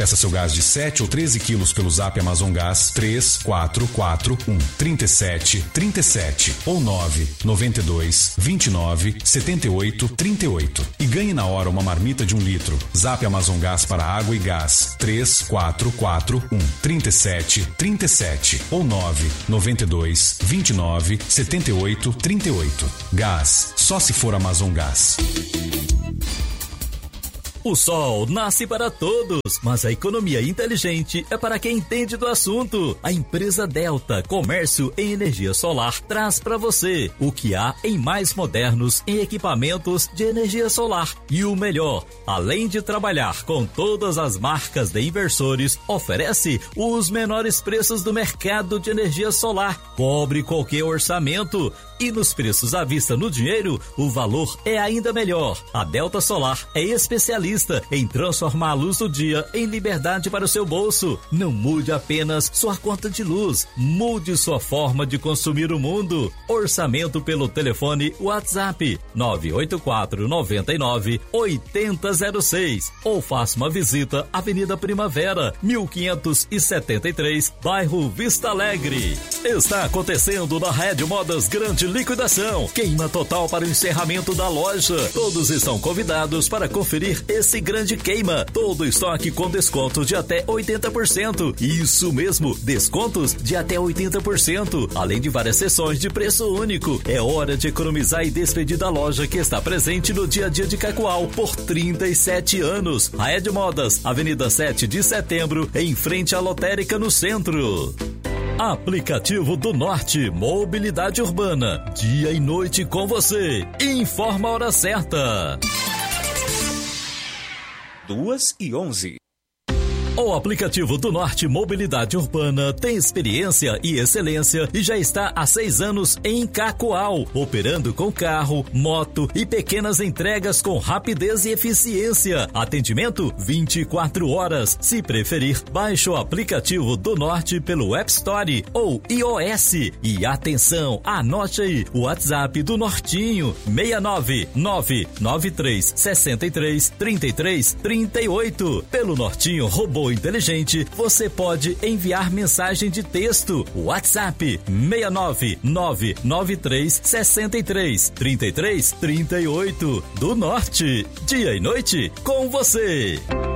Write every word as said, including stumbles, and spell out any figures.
Peça seu gás de sete ou treze quilos pelo Zap Amazon Gás três quatro quatro um, três sete três sete ou nove nove dois, vinte e nove, setenta e oito, trinta e oito. E ganhe na hora uma marmita de um litro. Zap Amazon Gás para água e gás três quatro quatro um, três sete três sete ou nove nove dois, vinte e nove, setenta e oito, trinta e oito. Gás, só se for Amazon Gás. O sol nasce para todos, mas a economia inteligente é para quem entende do assunto. A empresa Delta Comércio em Energia Solar traz para você o que há em mais modernos em equipamentos de energia solar. E o melhor, além de trabalhar com todas as marcas de inversores, oferece os menores preços do mercado de energia solar. Cobre qualquer orçamento. E nos preços à vista no dinheiro, o valor é ainda melhor. A Delta Solar é especialista em transformar a luz do dia em liberdade para o seu bolso. Não mude apenas sua conta de luz, mude sua forma de consumir o mundo. Orçamento pelo telefone WhatsApp nove oito quatro, nove nove, oito zero zero seis ou faça uma visita Avenida Primavera, mil quinhentos e setenta e três, bairro Vista Alegre. Está acontecendo na Red Modas Grande Liquidação. Queima total para o encerramento da loja. Todos estão convidados para conferir esse grande queima. Todo estoque com desconto de até oitenta por cento. Isso mesmo, descontos de até oitenta por cento. Além de várias sessões de preço único. É hora de economizar e despedir da loja que está presente no dia a dia de Cacoal por trinta e sete anos. A Ed Modas, Avenida sete de Setembro, em frente à lotérica no centro. Aplicativo do Norte, mobilidade urbana, dia e noite com você. Informa a hora certa. Duas e onze. O aplicativo do Norte Mobilidade Urbana tem experiência e excelência e já está há seis anos em Cacoal, operando com carro, moto e pequenas entregas com rapidez e eficiência. Atendimento vinte e quatro horas. Se preferir, baixe o aplicativo do Norte pelo App Store ou iOS. E atenção, anote aí o WhatsApp do Nortinho, seis nove nove nove três seis três, três três três oito. Pelo Nortinho Robô Inteligente, você pode enviar mensagem de texto. WhatsApp seis nove nove nove três seis três, três três três oito. Do Norte, dia e noite com você.